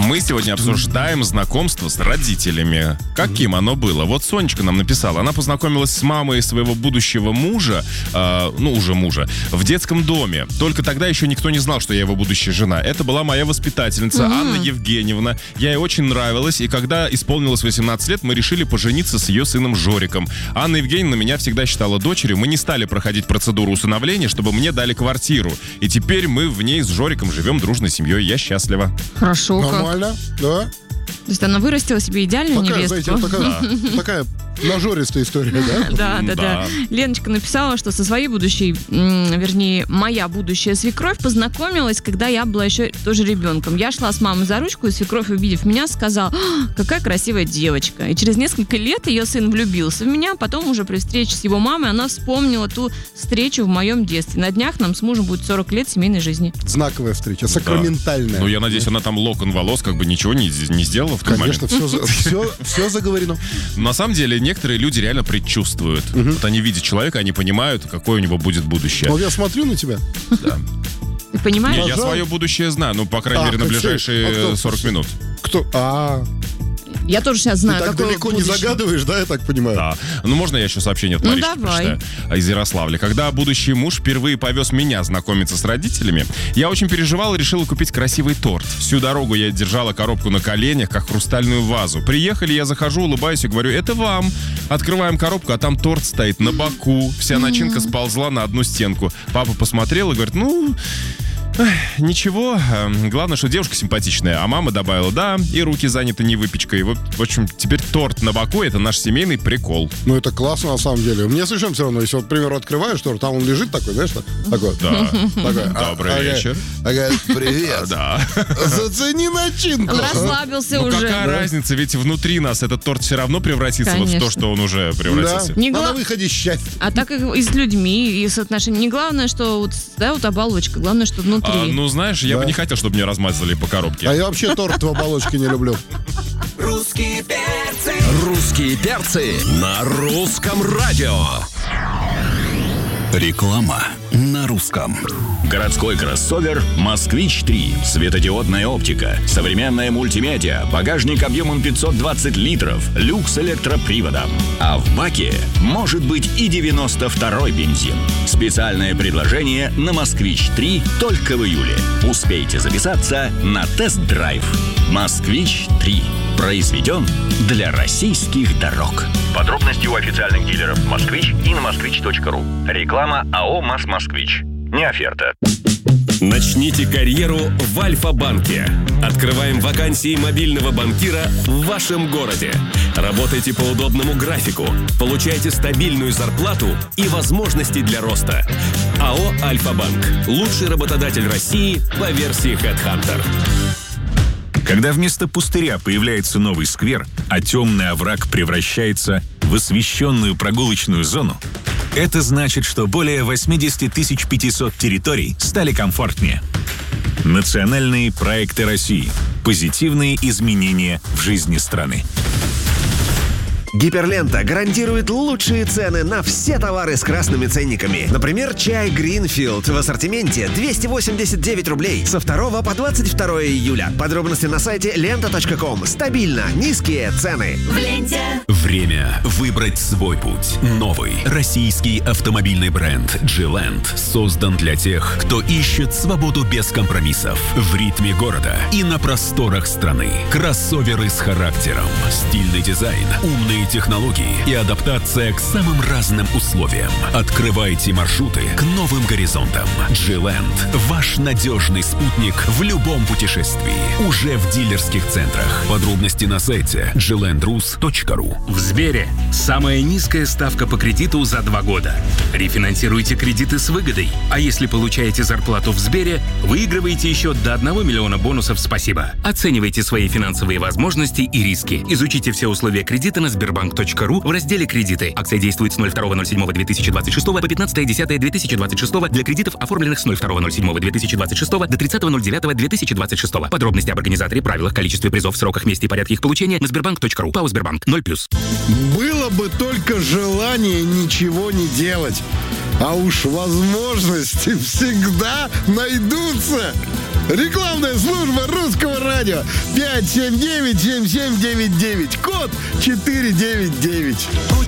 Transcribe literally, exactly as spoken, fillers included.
Мы сегодня обсуждаем знакомство с родителями. Каким оно было? Вот Сонечка нам написала. Она познакомилась с мамой своего будущего мужа, э, ну, уже мужа, в детском доме. Только тогда еще никто не знал, что я его будущая жена. Это была моя воспитательница, mm-hmm. Анна Евгеньевна. Я ей очень нравилась. И когда исполнилось восемнадцать лет, мы решили пожениться с ее сыном Жориком. Анна Евгеньевна меня всегда считала дочерью. Мы не стали проходить процедуру усыновления, чтобы мне дали квартиру. И теперь мы в ней с Жориком живем дружной семьей. Я счастлива. Хорошо. Нормально, да. То есть она вырастила себе идеальную такая, невестку. Знаете, такая, да. такая нажористая история, да? Да, да, да. Леночка написала, что со своей будущей, вернее, моя будущая свекровь познакомилась, когда я была еще тоже ребенком. Я шла с мамой за ручку, и свекровь, увидев меня, сказала: какая красивая девочка. И через несколько лет ее сын влюбился в меня. Потом уже при встрече с его мамой она вспомнила ту встречу в моем детстве. На днях нам с мужем будет сорок лет семейной жизни. Знаковая встреча, сакраментальная. Да. Ну, я надеюсь, она там локон волос как бы ничего не, не сделала в тот момент. Конечно, все, все, все заговорено. На самом деле, некоторые люди реально предчувствуют. Угу. Вот они видят человека, они понимают, какое у него будет будущее. Вот я смотрю на тебя. Да. Ты понимаешь? Не, я свое будущее знаю, ну, по крайней а, мере, на ближайшие а сорок минут. Кто? А Я тоже сейчас знаю, Ты так какое далеко будущее. не загадываешь, да, я так понимаю? Да. Ну, можно я еще сообщение от ну, Маришки давай. прочитаю? Из Ярославля. Когда будущий муж впервые повез меня знакомиться с родителями, я очень переживал и решила купить красивый торт. Всю дорогу я держала коробку на коленях, как хрустальную вазу. Приехали, я захожу, улыбаюсь и говорю: это вам. Открываем коробку, а там торт стоит на боку. Вся начинка сползла на одну стенку. Папа посмотрел и говорит: ну... ничего, главное, что девушка симпатичная. А мама добавила: да, и руки заняты не выпечкой. Вот, в общем, теперь торт на боку — это наш семейный прикол. Ну, это классно, на самом деле. Мне совершенно все равно, если, вот, к примеру, открываешь торт, там он лежит такой, знаешь, такой. Да. Такой. Добрый а, вечер. Ага, привет. Да. Зацени начинку. Он расслабился ну, уже. Какая да? разница, ведь внутри нас этот торт все равно превратится Конечно. вот в то, что он уже превратился. Да. Не а гла... на выходе счастье. А так и с людьми, и с отношениями. Не главное, что вот, да, вот оболочка, главное, что внутри. А, ну, знаешь, я да. бы не хотел, чтобы меня размазали по коробке. А я вообще торт в оболочке не люблю. Русские перцы. Русские перцы на русском радио. Реклама на русском. Городской кроссовер «Москвич три». Светодиодная оптика, современная мультимедиа, багажник объемом пятьсот двадцать литров, люкс электроприводом. А в баке может быть и девяносто второй бензин. Специальное предложение на «Москвич три» только в июле. Успейте записаться на тест-драйв. «Москвич три». Произведен для российских дорог. Подробности у официальных дилеров «Москвич» и на москвич точка ру. Реклама АО «МАЗ-Москвич». Не оферта. Начните карьеру в Альфа-банке. Открываем вакансии мобильного банкира в вашем городе. Работайте по удобному графику. Получайте стабильную зарплату и возможности для роста. АО «Альфа-банк». Лучший работодатель России по версии HeadHunter. Когда вместо пустыря появляется новый сквер, а темный овраг превращается в освещенную прогулочную зону, это значит, что более восемьдесят тысяч пятьсот территорий стали комфортнее. Национальные проекты России. Позитивные изменения в жизни страны. Гиперлента гарантирует лучшие цены на все товары с красными ценниками. Например, чай Greenfield в ассортименте двести восемьдесят девять рублей со второго по двадцать второе июля. Подробности на сайте лента точка ком. Стабильно низкие цены. В ленте. Время выбрать свой путь. Новый российский автомобильный бренд G-Land создан для тех, кто ищет свободу без компромиссов в ритме города и на просторах страны. Кроссоверы с характером, стильный дизайн, умные технологии и адаптация к самым разным условиям. Открывайте маршруты к новым горизонтам. G-Land – ваш надежный спутник в любом путешествии. Уже в дилерских центрах. Подробности на сайте джи ленд рус точка ру. В Сбере самая низкая ставка по кредиту за два года. Рефинансируйте кредиты с выгодой. А если получаете зарплату в Сбере, выигрываете еще до одного миллиона бонусов «Спасибо». Оценивайте свои финансовые возможности и риски. Изучите все условия кредита на сбербанк точка ру в разделе «Кредиты». Акция действует с ноль второго ноль седьмого две тысячи двадцать шестого по пятнадцатое десятое две тысячи двадцать шестого для кредитов, оформленных с ноль второго ноль седьмого две тысячи двадцать шестого до тридцатого ноль девятого две тысячи двадцать шестого. Подробности об организаторе, правилах, количестве призов, сроках, месте и порядке их получения на сбербанк точка ру. ПАО «Сбербанк» ноль плюс. Было бы только желание ничего не делать. А уж возможности всегда найдутся. Рекламная служба Русского радио. радио пять семь девять семь семь девять девять. Код четыре девять девять.